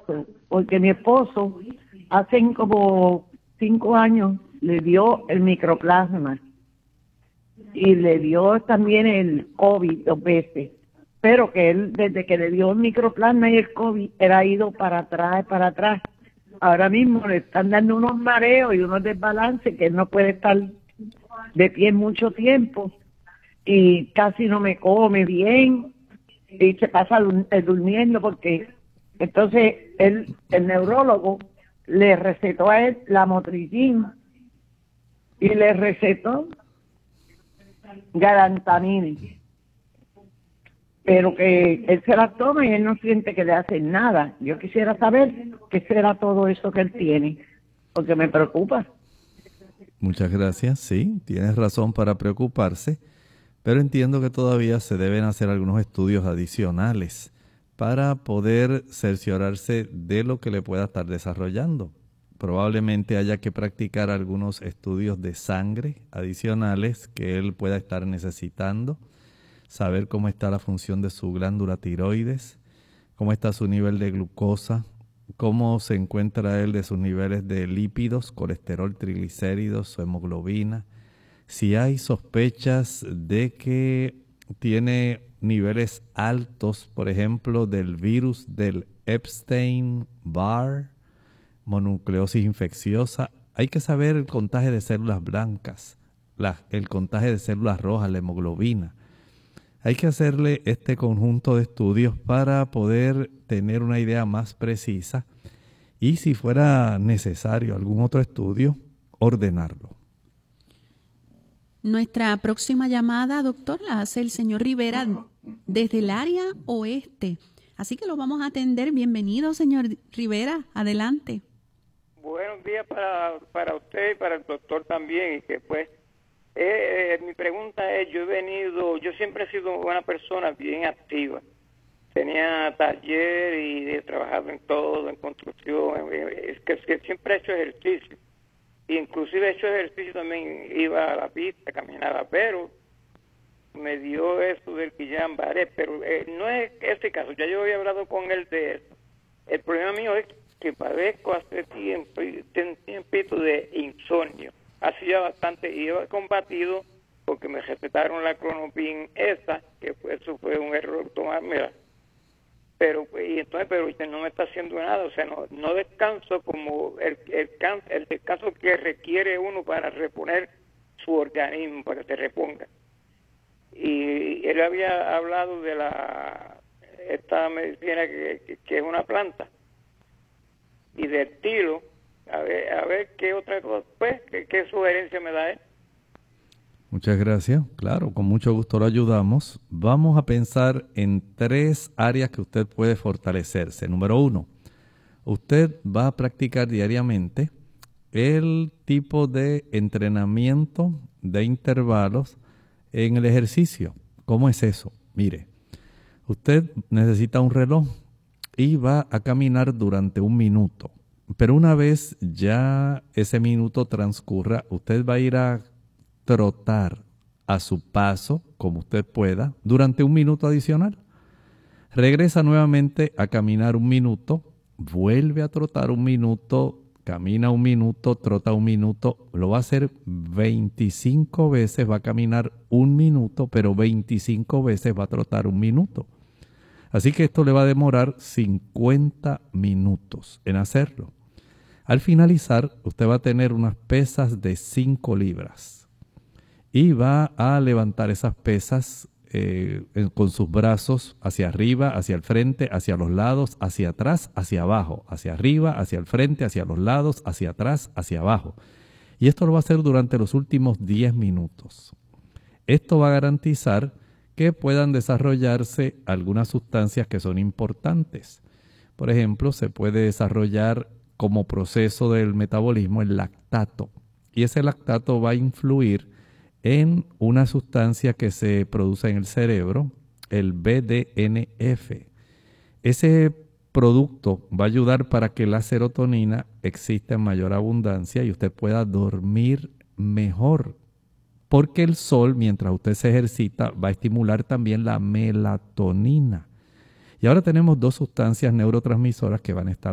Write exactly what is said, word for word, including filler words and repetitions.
esposo, porque mi esposo hace como cinco años le dio el microplasma y le dio también el COVID dos veces, pero que él desde que le dio el microplasma y el COVID, él ha ido para atrás, para atrás. Ahora mismo le están dando unos mareos y unos desbalances que él no puede estar de pie mucho tiempo y casi no me come bien y se pasa durmiendo porque entonces él, el neurólogo le recetó a él la motricin y le recetó galantamine, pero que él se la toma y él no siente que le hacen nada. Yo quisiera saber qué será todo eso que él tiene, porque me preocupa. Muchas gracias. Sí, tienes razón para preocuparse, pero entiendo que todavía se deben hacer algunos estudios adicionales para poder cerciorarse de lo que le pueda estar desarrollando. Probablemente haya que practicar algunos estudios de sangre adicionales que él pueda estar necesitando, saber cómo está la función de su glándula tiroides, cómo está su nivel de glucosa, cómo se encuentra él de sus niveles de lípidos, colesterol, triglicéridos, su hemoglobina, si hay sospechas de que tiene niveles altos, por ejemplo, del virus del Epstein-Barr, mononucleosis infecciosa, hay que saber el contagio de células blancas, la, el contagio de células rojas, la hemoglobina. Hay que hacerle este conjunto de estudios para poder tener una idea más precisa y si fuera necesario algún otro estudio, ordenarlo. Nuestra próxima llamada, doctor, la hace el señor Rivera desde el área oeste. Así que lo vamos a atender. Bienvenido, señor Rivera. Adelante. Buenos días para, para usted y para el doctor también. Y que pues, eh, eh, mi pregunta es, yo he venido, yo siempre he sido una persona bien activa. Tenía taller y he trabajado en todo, en construcción, es que, es que siempre he hecho ejercicio. Inclusive he hecho ejercicio también, iba a la pista, caminaba, pero me dio eso del Guillain-Barré, pero eh, no es ese caso, ya yo había hablado con él de eso. El problema mío es que padezco hace tiempo, un tiempito de insomnio, hacía bastante, y he combatido porque me recetaron la Clonopin esa, que fue, eso fue un error tomármela. Pero y entonces pero no me está haciendo nada, o sea, no, no descanso como el, el, el descanso que requiere uno para reponer su organismo, para que se reponga. Y él había hablado de la esta medicina que, que, que es una planta y del tilo, a ver, a ver qué otra cosa, pues, qué, qué sugerencia me da él. Muchas gracias. Claro, con mucho gusto lo ayudamos. Vamos a pensar en tres áreas que usted puede fortalecerse. Número uno, usted va a practicar diariamente el tipo de entrenamiento de intervalos en el ejercicio. ¿Cómo es eso? Mire, usted necesita un reloj y va a caminar durante un minuto. Pero una vez ya ese minuto transcurra, usted va a ir a trotar a su paso, como usted pueda, durante un minuto adicional. Regresa nuevamente a caminar un minuto, vuelve a trotar un minuto, camina un minuto, trota un minuto. Lo va a hacer veinticinco veces, va a caminar un minuto, pero veinticinco veces va a trotar un minuto. Así que esto le va a demorar cincuenta minutos en hacerlo. Al finalizar, usted va a tener unas pesas de cinco libras. Y va a levantar esas pesas eh, con sus brazos hacia arriba, hacia el frente, hacia los lados, hacia atrás, hacia abajo, hacia arriba, hacia el frente, hacia los lados, hacia atrás, hacia abajo. Y esto lo va a hacer durante los últimos diez minutos. Esto va a garantizar que puedan desarrollarse algunas sustancias que son importantes. Por ejemplo, se puede desarrollar como proceso del metabolismo el lactato. Y ese lactato va a influir en una sustancia que se produce en el cerebro, el B D N F. Ese producto va a ayudar para que la serotonina exista en mayor abundancia y usted pueda dormir mejor. Porque el sol, mientras usted se ejercita, va a estimular también la melatonina. Y ahora tenemos dos sustancias neurotransmisoras que van a estar